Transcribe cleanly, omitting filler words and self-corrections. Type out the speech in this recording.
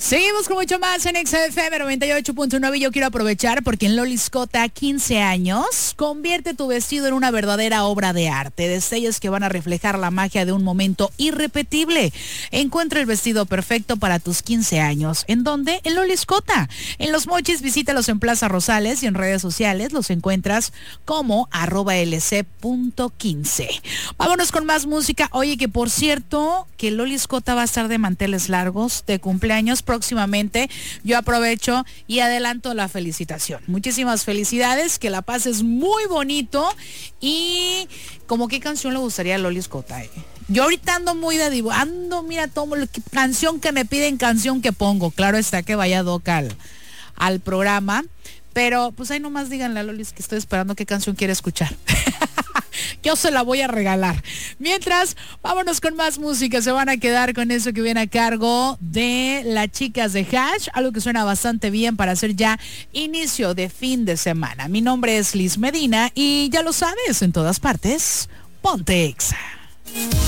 Seguimos con mucho más en XFM 98.9 y yo quiero aprovechar porque en Lolis Cota 15 años, convierte tu vestido en una verdadera obra de arte, detalles que van a reflejar la magia de un momento irrepetible. Encuentra el vestido perfecto para tus 15 años. ¿En dónde? En Lolis Cota. En Los Mochis, visítalos en Plaza Rosales y en redes sociales los encuentras como @lc.15. Vámonos con más música. Oye, que por cierto, que Lolis Cota va a estar de manteles largos de cumpleaños próximamente. Yo aprovecho y adelanto la felicitación. Muchísimas felicidades, que la pases muy bonito. Y como qué canción le gustaría a Lolis Cota, Yo ahorita ando muy de divo, mira, tomo canción que me piden, canción que pongo. Claro está que vaya Doc al programa, pero pues ahí nomás díganle a Lolis que estoy esperando qué canción quiere escuchar. Yo se la voy a regalar. Mientras, vámonos con más música. Se van a quedar con eso que viene a cargo de las chicas de Hash. Algo que suena bastante bien para hacer ya inicio de fin de semana. Mi nombre es Liz Medina y ya lo sabes, en todas partes, ponte Exa.